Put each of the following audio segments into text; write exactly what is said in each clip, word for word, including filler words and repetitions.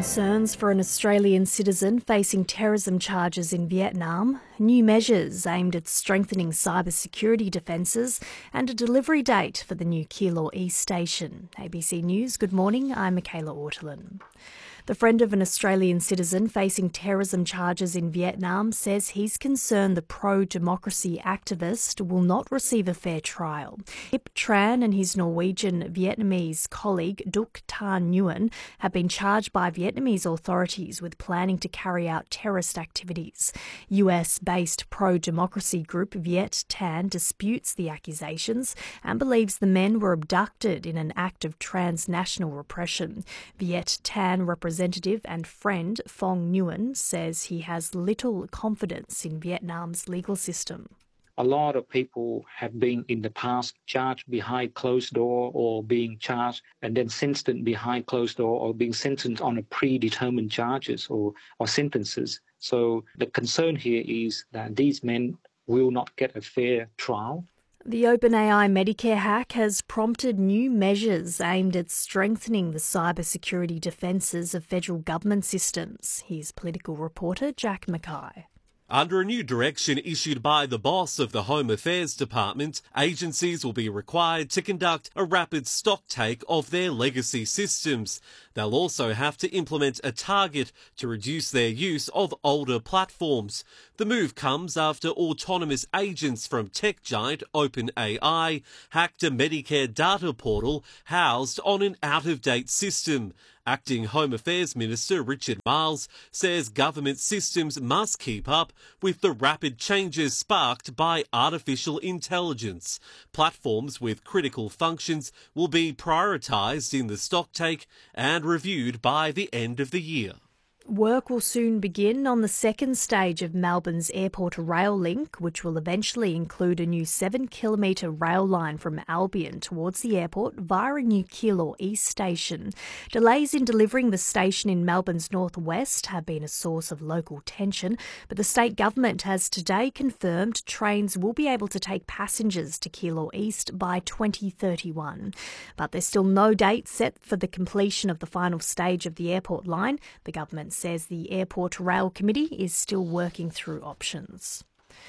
Concerns for an Australian citizen facing terrorism charges in Vietnam, new measures aimed at strengthening cybersecurity defences, and a delivery date for the new Keilor East station. A B C News, good morning, I'm Michaela Ortolin. The friend of an Australian citizen facing terrorism charges in Vietnam says he's concerned the pro-democracy activist will not receive a fair trial. Ip Tran and his Norwegian-Vietnamese colleague Duc Thanh Nguyen have been charged by Vietnamese authorities with planning to carry out terrorist activities. U S-based pro-democracy group Viet Thanh disputes the accusations and believes the men were abducted in an act of transnational repression. Viet Thanh represents Representative and friend Phong Nguyen says he has little confidence in Vietnam's legal system. A lot of people have been in the past charged behind closed door or being charged and then sentenced behind closed door or being sentenced on a predetermined charges or, or sentences. So the concern here is that these men will not get a fair trial. The OpenAI Medicare hack has prompted new measures aimed at strengthening the cybersecurity defences of federal government systems. Here's political reporter Jack Mackay. Under a new direction issued by the boss of the Home Affairs Department, agencies will be required to conduct a rapid stocktake of their legacy systems. They'll also have to implement a target to reduce their use of older platforms. The move comes after autonomous agents from tech giant OpenAI hacked a Medicare data portal housed on an out-of-date system. Acting Home Affairs Minister Richard Marles says government systems must keep up with the rapid changes sparked by artificial intelligence. Platforms with critical functions will be prioritised in the stocktake and reviewed by the end of the year. Work will soon begin on the second stage of Melbourne's airport rail link, which will eventually include a new seven kilometre rail line from Albion towards the airport via a new Keilor East station. Delays in delivering the station in Melbourne's northwest have been a source of local tension, but the state government has today confirmed trains will be able to take passengers to Keilor East by twenty thirty-one. But there's still no date set for the completion of the final stage of the airport line. The government says the Airport Rail Committee is still working through options.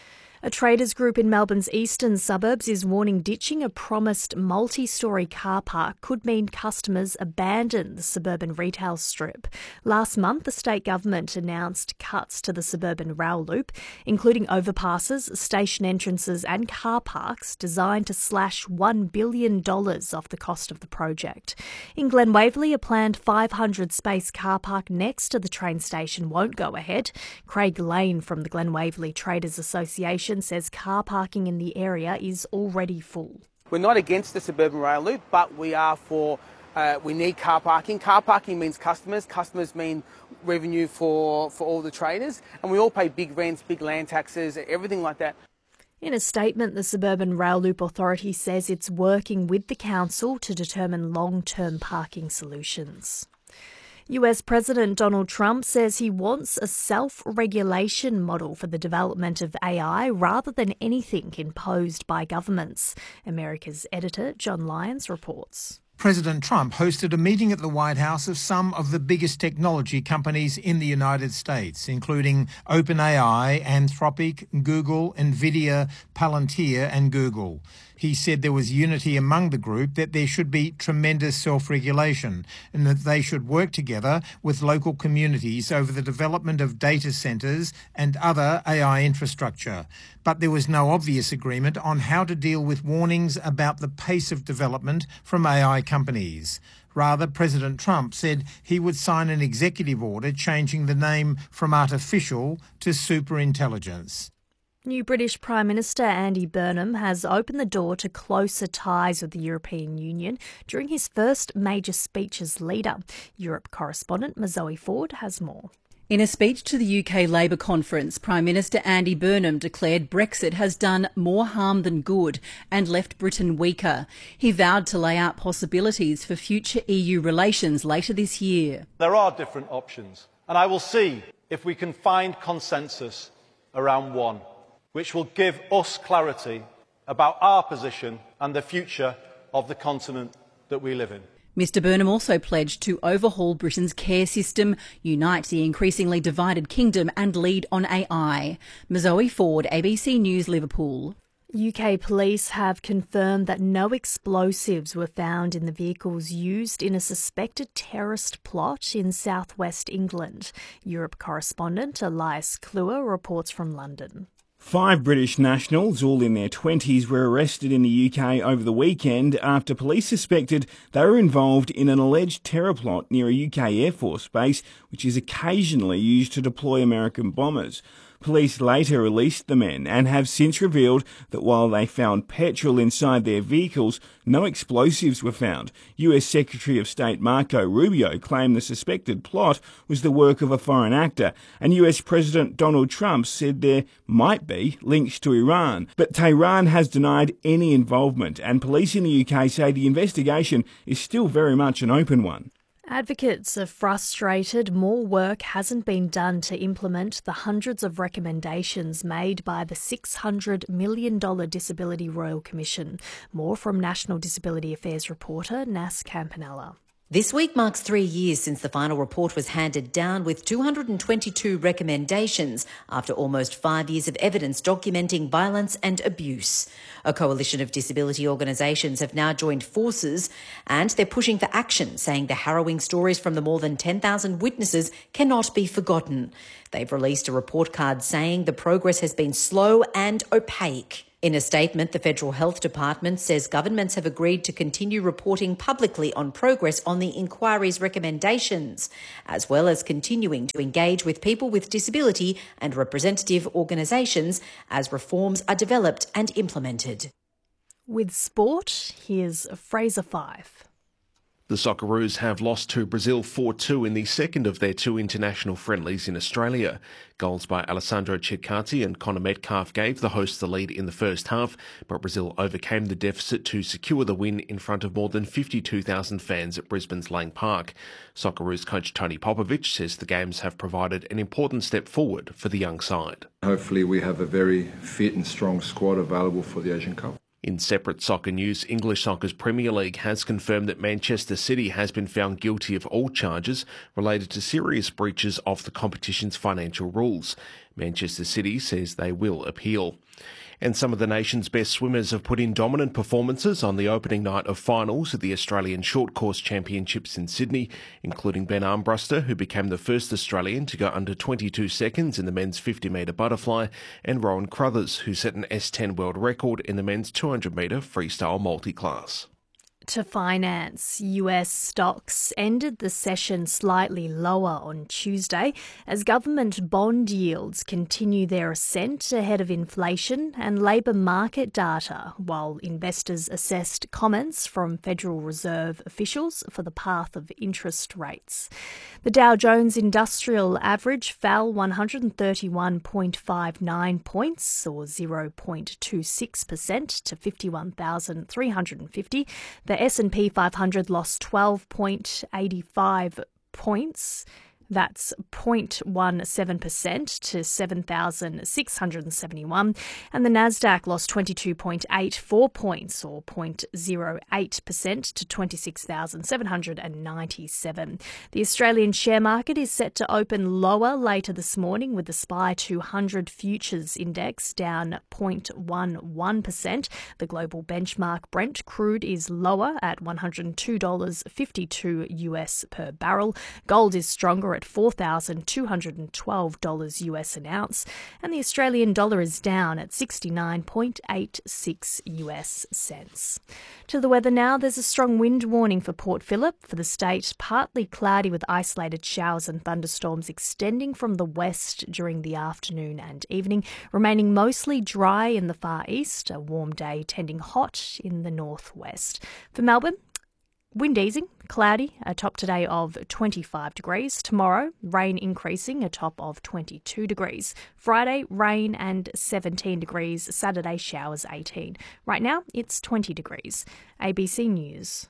A traders group in Melbourne's eastern suburbs is warning ditching a promised multi-storey car park could mean customers abandon the suburban retail strip. Last month, the state government announced cuts to the suburban rail loop, including overpasses, station entrances and car parks designed to slash one billion dollars off the cost of the project. In Glen Waverley, a planned five hundred space car park next to the train station won't go ahead. Craig Lane from the Glen Waverley Traders Association says car parking in the area is already full. We're not against the suburban rail loop, but we are for, uh, we need car parking. Car parking means customers. Customers mean revenue for, for all the traders. And we all pay big rents, big land taxes, everything like that. In a statement, the Suburban Rail Loop Authority says it's working with the council to determine long-term parking solutions. U S President Donald Trump says he wants a self-regulation model for the development of A I rather than anything imposed by governments. America's editor John Lyons reports. President Trump hosted a meeting at the White House of some of the biggest technology companies in the United States, including OpenAI, Anthropic, Google, Nvidia, Palantir and Google. He said there was unity among the group that there should be tremendous self-regulation and that they should work together with local communities over the development of data centres and other A I infrastructure. But there was no obvious agreement on how to deal with warnings about the pace of development from A I companies. Rather, President Trump said he would sign an executive order changing the name from artificial to superintelligence. New British Prime Minister Andy Burnham has opened the door to closer ties with the European Union during his first major speech as leader. Europe correspondent Mazoe Ford has more. In a speech to the U K Labour conference, Prime Minister Andy Burnham declared Brexit has done more harm than good and left Britain weaker. He vowed to lay out possibilities for future E U relations later this year. There are different options, and I will see if we can find consensus around one, which will give us clarity about our position and the future of the continent that we live in. Mr Burnham also pledged to overhaul Britain's care system, unite the increasingly divided kingdom and lead on A I. Mazoe Ford, A B C News, Liverpool. U K police have confirmed that no explosives were found in the vehicles used in a suspected terrorist plot in southwest England. Europe correspondent Elias Kluwer reports from London. Five British nationals, all in their twenties, were arrested in the U K over the weekend after police suspected they were involved in an alleged terror plot near a U K Air Force base, which is occasionally used to deploy American bombers. Police later released the men and have since revealed that while they found petrol inside their vehicles, no explosives were found. U S Secretary of State Marco Rubio claimed the suspected plot was the work of a foreign actor, and U S President Donald Trump said there might be links to Iran. But Tehran has denied any involvement, and police in the U K say the investigation is still very much an open one. Advocates are frustrated more work hasn't been done to implement the hundreds of recommendations made by the six hundred million dollars Disability Royal Commission. More from National Disability Affairs reporter Nas Campanella. This week marks three years since the final report was handed down with two hundred twenty-two recommendations after almost five years of evidence documenting violence and abuse. A coalition of disability organisations have now joined forces and they're pushing for action, saying the harrowing stories from the more than ten thousand witnesses cannot be forgotten. They've released a report card saying the progress has been slow and opaque. In a statement, the Federal Health Department says governments have agreed to continue reporting publicly on progress on the inquiry's recommendations, as well as continuing to engage with people with disability and representative organisations as reforms are developed and implemented. With sport, here's Fraser Fife. The Socceroos have lost to Brazil four two in the second of their two international friendlies in Australia. Goals by Alessandro Cecchati and Connor Metcalf gave the hosts the lead in the first half, but Brazil overcame the deficit to secure the win in front of more than fifty-two thousand fans at Brisbane's Lang Park. Socceroos coach Tony Popovic says the games have provided an important step forward for the young side. Hopefully we have a very fit and strong squad available for the Asian Cup. In separate soccer news, English Soccer's Premier League has confirmed that Manchester City has been found guilty of all charges related to serious breaches of the competition's financial rules. Manchester City says they will appeal. And some of the nation's best swimmers have put in dominant performances on the opening night of finals at the Australian Short Course Championships in Sydney, including Ben Armbruster, who became the first Australian to go under twenty-two seconds in the men's fifty metre butterfly, and Rowan Crothers, who set an S ten world record in the men's two hundred metre freestyle multi-class. To finance, U S stocks ended the session slightly lower on Tuesday as government bond yields continue their ascent ahead of inflation and labour market data, while investors assessed comments from Federal Reserve officials for the path of interest rates. The Dow Jones Industrial Average fell one hundred thirty-one point five nine points, or zero point two six percent, to fifty-one thousand three hundred fifty. The S and P five hundred lost twelve point eight five points. That's zero point one seven percent to seven thousand six hundred seventy-one. And the Nasdaq lost twenty-two point eight four points, or zero point zero eight percent, to twenty-six thousand seven hundred ninety-seven. The Australian share market is set to open lower later this morning, with the S P Y two hundred futures index down zero point one one percent. The global benchmark Brent crude is lower at one hundred two dollars fifty-two U S per barrel. Gold is stronger at four thousand two hundred twelve dollars U S an ounce, and the Australian dollar is down at sixty-nine point eight six U S cents. To the weather now, there's a strong wind warning for Port Phillip. For the state, partly cloudy with isolated showers and thunderstorms extending from the west during the afternoon and evening, remaining mostly dry in the far east, a warm day tending hot in the northwest. For Melbourne, wind easing, cloudy, a top today of twenty-five degrees. Tomorrow, rain increasing, a top of twenty-two degrees. Friday, rain and seventeen degrees. Saturday, showers eighteen. Right now, it's twenty degrees. A B C News.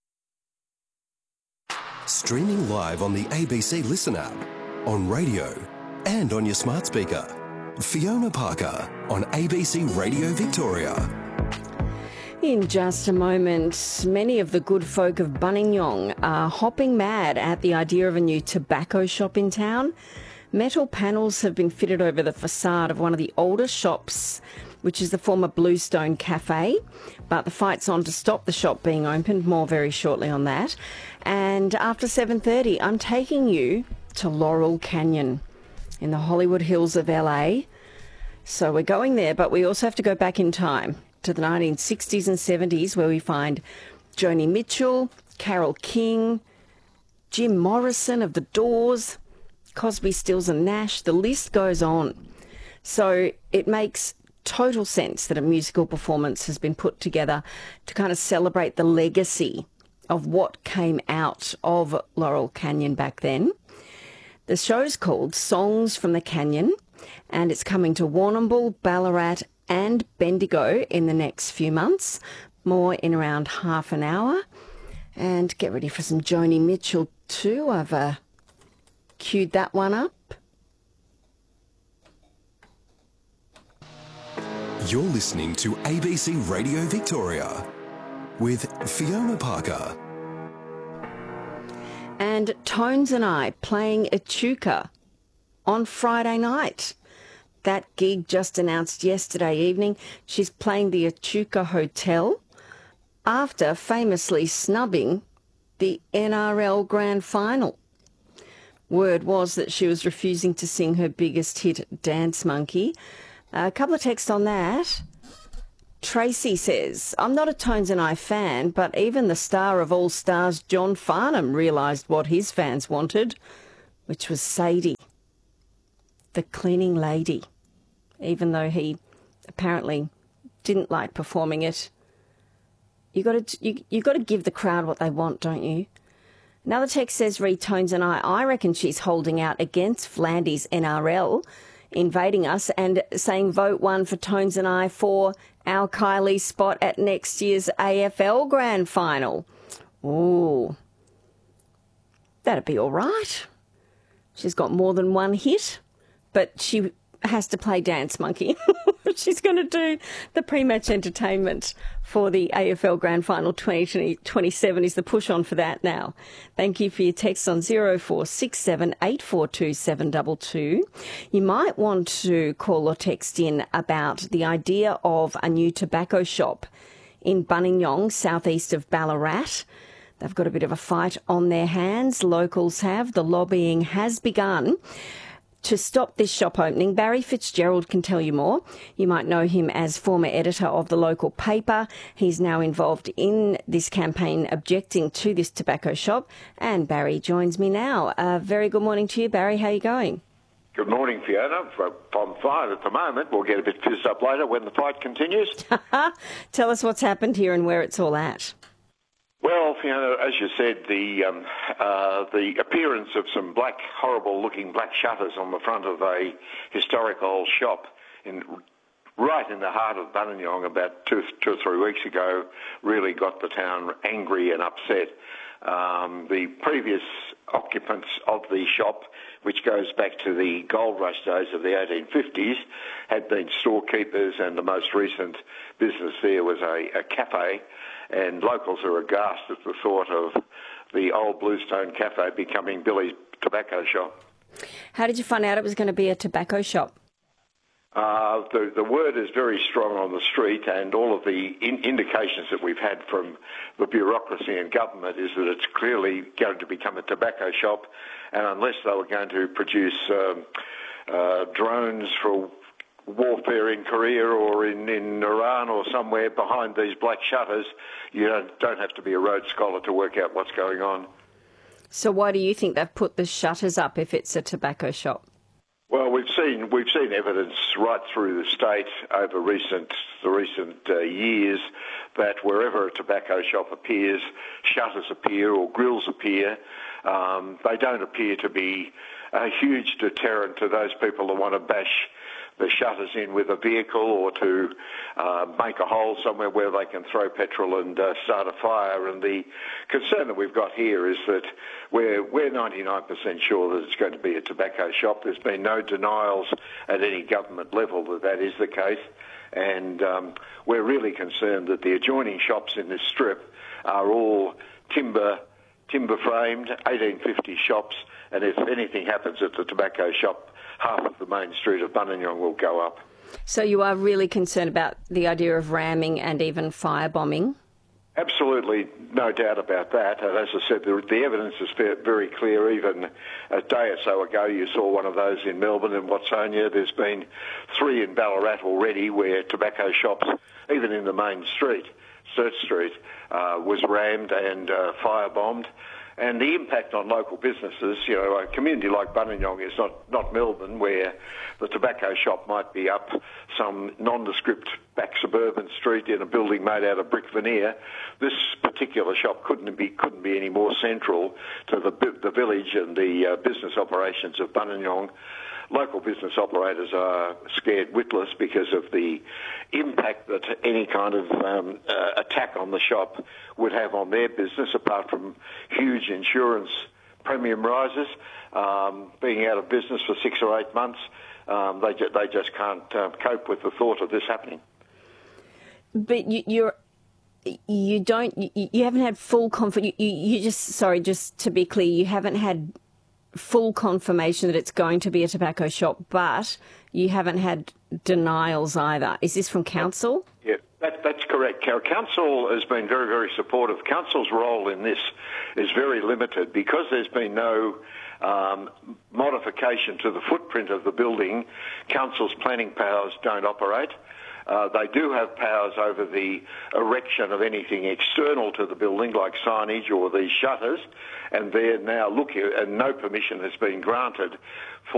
Streaming live on the A B C Listen app, on radio and on your smart speaker. Fiona Parker on A B C Radio Victoria. In just a moment, many of the good folk of Buninyong are hopping mad at the idea of a new tobacco shop in town. Metal panels have been fitted over the facade of one of the oldest shops, which is the former Bluestone Cafe, but the fight's on to stop the shop being opened. More very shortly on that. And after seven thirty, I'm taking you to Laurel Canyon in the Hollywood Hills of L A. So we're going there, but we also have to go back in time to the nineteen sixties and seventies, where we find Joni Mitchell, Carole King, Jim Morrison of The Doors, Cosby, Stills and Nash. The list goes on. So it makes total sense that a musical performance has been put together to kind of celebrate the legacy of what came out of Laurel Canyon back then. The show's called Songs from the Canyon, and it's coming to Warrnambool, Ballarat and Bendigo in the next few months. More in around half an hour. And get ready for some Joni Mitchell too. I've uh, queued that one up. You're listening to A B C Radio Victoria with Fiona Parker. And Tones and I playing Echuca on Friday night. That gig just announced yesterday evening. She's playing the Echuca Hotel after famously snubbing the N R L Grand Final. Word was that she was refusing to sing her biggest hit, Dance Monkey. A couple of texts on that. Tracy says, I'm not a Tones and I fan, but even the star of all stars, John Farnham, realised what his fans wanted, which was Sadie, the cleaning lady, even though he apparently didn't like performing it. You got to you you got to give the crowd what they want, don't you? Another text says, read Tones and I. I reckon she's holding out against Flanders N R L invading us and saying vote one for Tones and I for our Kylie spot at next year's A F L Grand Final. Ooh, that'd be all right. She's got more than one hit, but she has to play Dance Monkey. She's going to do the pre-match entertainment for the A F L Grand Final twenty twenty-seven is the push on for that now. Thank you for your text on zero four six seven eight four two seven two two. You might want to call or text in about the idea of a new tobacco shop in Buninyong, southeast of Ballarat. They've got a bit of a fight on their hands. Locals have. The lobbying has begun to stop this shop opening. Barry Fitzgerald can tell you more. You might know him as former editor of the local paper. He's now involved in this campaign objecting to this tobacco shop. And Barry joins me now. Uh, very good morning to you, Barry. How are you going? Good morning, Fiona. I'm fine at the moment. We'll get a bit fizzed up later when the fight continues. Tell us what's happened here and where it's all at. Well, Fiona, as you said, the um, uh, the appearance of some black, horrible-looking black shutters on the front of a historic old shop in right in the heart of Buninyong about two, two or three weeks ago really got the town angry and upset. Um, the previous occupants of the shop, which goes back to the gold rush days of the eighteen fifties, had been storekeepers, and the most recent business there was a, a cafe, and locals are aghast at the thought of the old Bluestone Cafe becoming Billy's tobacco shop. How did you find out it was going to be a tobacco shop? Uh, the, the word is very strong on the street, and all of the in- indications that we've had from the bureaucracy and government is that it's clearly going to become a tobacco shop, and unless they were going to produce um, uh, drones for warfare in Korea or in, in Iran or somewhere behind these black shutters, you don't, don't have to be a Rhodes Scholar to work out what's going on. So why do you think they've put the shutters up if it's a tobacco shop? Well, we've seen we've seen evidence right through the state over recent the recent uh, years that wherever a tobacco shop appears, shutters appear or grills appear. Um, they don't appear to be a huge deterrent to those people that want to bash the shutters in with a vehicle or to uh, make a hole somewhere where they can throw petrol and uh, start a fire. And the concern that we've got here is that we're, we're ninety-nine percent sure that it's going to be a tobacco shop. There's been no denials at any government level that that is the case. And um, we're really concerned that the adjoining shops in this strip are all timber timber framed, eighteen fifty shops, and if anything happens at the tobacco shop, half of the main street of Buninyong will go up. So you are really concerned about the idea of ramming and even firebombing? Absolutely, no doubt about that. And as I said, the, the evidence is very clear. Even a day or so ago, you saw one of those in Melbourne and Watsonia. There's been three in Ballarat already where tobacco shops, even in the main street, Sturt Street, uh, was rammed and uh, firebombed. And the impact on local businesses, you know, a community like Buninyong is not, not Melbourne, where the tobacco shop might be up some nondescript back suburban street in a building made out of brick veneer. This particular shop couldn't be couldn't be any more central to the the village and the uh, business operations of Buninyong. Local business operators are scared witless because of the impact that any kind of um, uh, attack on the shop would have on their business, apart from huge insurance premium rises, um, being out of business for six or eight months. Um, they, ju- they just can't uh, cope with the thought of this happening. But you, you're... You don't. You, you haven't had full confidence. You, you just. Sorry, just to be clear, you haven't had full confirmation that it's going to be a tobacco shop, but you haven't had denials either. Is this from council? Yeah, that, that's correct. Council has been very, very supportive. Council's role in this is very limited because there's been no um, modification to the footprint of the building. Council's planning powers don't operate. Uh, they do have powers over the erection of anything external to the building, like signage or these shutters, and they're now looking, and no permission has been granted for